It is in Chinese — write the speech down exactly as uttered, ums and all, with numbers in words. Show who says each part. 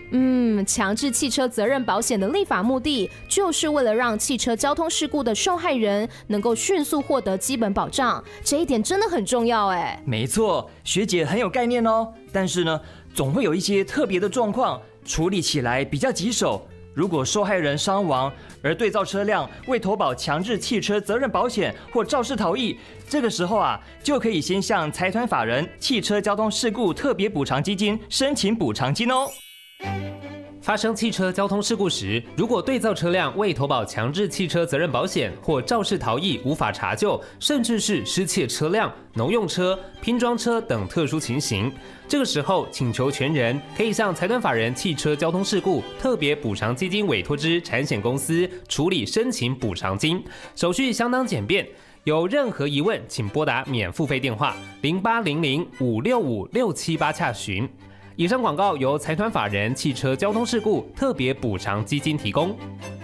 Speaker 1: 嗯，强制汽车责任保险的立法目的，就是为了让汽车交通事故的受害人能够迅速获得基本保障，这一点真的很重要哎。
Speaker 2: 没错，学姐很有概念哦。但是呢，总会有一些特别的状况，处理起来比较棘手。如果受害人伤亡，而对造车辆未投保强制汽车责任保险或肇事逃逸，这个时候啊，就可以先向财团法人汽车交通事故特别补偿基金申请补偿金哦。
Speaker 3: 发生汽车交通事故时，如果对造车辆未投保强制汽车责任保险或肇事逃逸无法查救，甚至是失窃车辆、农用车、拼装车等特殊情形，这个时候请求权人可以向财团法人汽车交通事故特别补偿基金委托之产险公司处理申请补偿金，手续相当简便。有任何疑问，请拨打免付费电话零八零零五六五六七八洽询。以上广告由财团法人汽车交通事故特别补偿基金提供。